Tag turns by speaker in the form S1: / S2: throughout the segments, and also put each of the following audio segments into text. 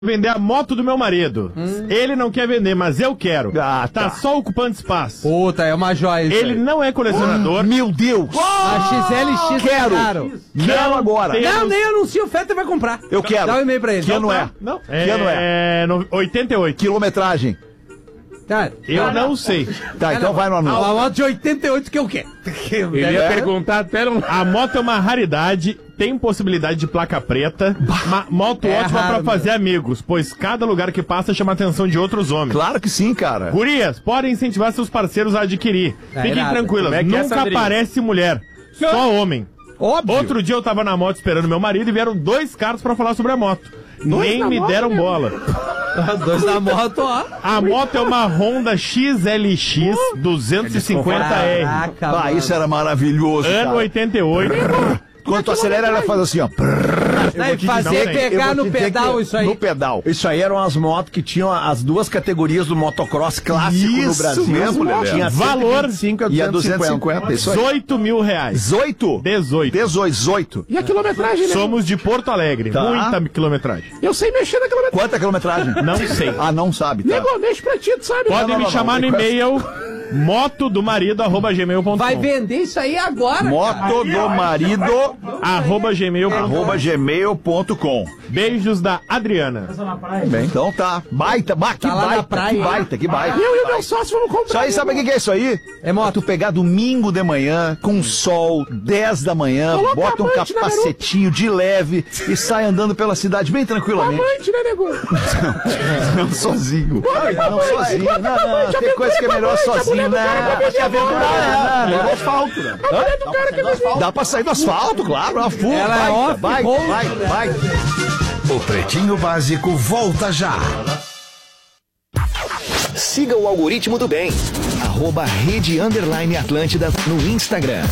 S1: vender a moto do meu marido. Ele não quer vender, mas eu quero. Tá só ocupando espaço.
S2: Puta, é uma joia isso
S1: Ele
S2: aí.
S1: não é colecionador.
S3: Meu Deus!
S2: A XLX
S3: Quero.
S2: é caro.
S3: Quero agora.
S2: Não, nem anuncia, o Feta vai comprar.
S3: Eu quero.
S2: Dá um e-mail pra ele.
S3: Que ano é?
S1: Não.
S3: Que ano é?
S1: 88.
S3: Quilometragem.
S2: Tá.
S1: Eu não sei.
S3: Tá, então vai no anúncio.
S2: Uma moto de 88 que eu quero.
S1: Ele ia perguntar até A moto é uma raridade, tem possibilidade de placa preta, moto
S2: É
S1: ótima
S2: raro,
S1: pra fazer amigos, pois cada lugar que passa chama a atenção de outros homens.
S3: Claro que sim, cara.
S1: Gurias, podem incentivar seus parceiros a adquirir. Fiquem
S2: irado.
S1: tranquilas,
S4: Como é que é,
S1: nunca
S4: Sandrinho?
S1: aparece mulher, só homem.
S2: Óbvio.
S1: Outro dia eu tava na moto esperando meu marido e vieram 2 caras pra falar sobre a moto. Nem me deram bola.
S2: Dois na moto, ó.
S1: A moto é uma Honda XLX 250R.
S2: Caraca,
S3: Ah,
S2: mano.
S3: isso era maravilhoso,
S1: Ano
S3: cara.
S1: 88.
S3: Quando tu acelera, ela faz assim, ó.
S2: Não, fazer
S1: não,
S2: pegar
S5: Eu vou
S2: no
S5: te dizer
S2: pedal
S5: que
S2: isso aí.
S3: No pedal.
S5: Isso aí eram as motos que tinham as duas categorias do motocross clássico no
S3: Isso
S5: Brasil.
S3: mesmo, Lelé.
S5: Tinha
S1: Valor
S5: 125
S3: E a
S5: 250.
S3: 250, isso aí.
S1: 18 mil reais.
S3: 18?
S1: 18.
S3: 18.
S5: E a quilometragem, né?
S1: Somos de Porto Alegre.
S3: Tá.
S1: Muita quilometragem.
S5: Eu sei mexer na quilometragem.
S3: Quanta quilometragem?
S1: Não sei.
S3: Ah, não sabe, tá?
S5: Nego, deixa pra ti, tu sabe?
S1: Podem me
S3: não,
S1: chamar
S3: não,
S1: no e-mail motodomarido@gmail.com.
S2: Vai vender isso aí agora.
S3: Moto do marido,
S1: @gmail.com.
S3: @gmail.com.
S1: Beijos da Adriana.
S3: Bem, então tá. Baita, que
S2: Tá lá na
S3: baita,
S2: praia.
S3: que baita, que baita.
S5: Eu e o meu sócio vamos comprar.
S3: Isso aí, sabe o que é isso aí?
S2: É moto.
S3: Tu pegar domingo de manhã, com sol, 10 da manhã,
S5: Coloca
S3: bota um
S5: amante, né,
S3: capacetinho de leve e sai andando pela cidade bem tranquilamente.
S5: Amante, né, nego?
S3: Não sozinho. Não
S5: mãe,
S3: sozinho.
S5: bota
S3: Não,
S5: com a
S3: não,
S5: mãe,
S3: tem coisa que é
S5: aventura
S3: melhor
S5: com a mãe,
S3: sozinho,
S5: a mulher do cara
S3: né?
S5: vai
S3: Se aventurar,
S5: beber
S3: no asfalto, né?
S5: A mulher do cara que vai.
S3: Dá pra sair do asfalto, claro, uma fuga.
S2: Ela é off-road,
S3: vai.
S6: O Pretinho Básico volta já.
S7: Siga o algoritmo do bem. @Rede_Atlântida no Instagram.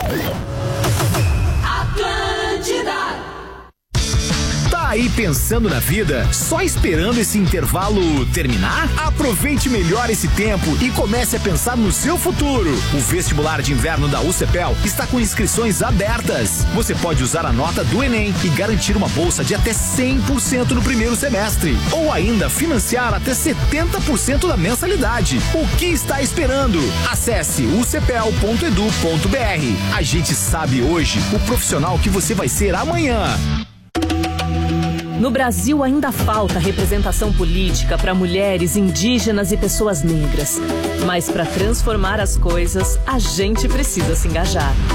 S7: Tá aí pensando na vida? Só esperando esse intervalo terminar? Aproveite melhor esse tempo e comece a pensar no seu futuro. O vestibular de inverno da UCPEL está com inscrições abertas. Você pode usar a nota do Enem e garantir uma bolsa de até 100% no primeiro semestre. Ou ainda financiar até 70% da mensalidade. O que está esperando? Acesse ucpel.edu.br. A gente sabe hoje o profissional que você vai ser amanhã.
S8: No Brasil ainda falta representação política para mulheres, indígenas e pessoas negras. Mas para transformar as coisas, a gente precisa se engajar.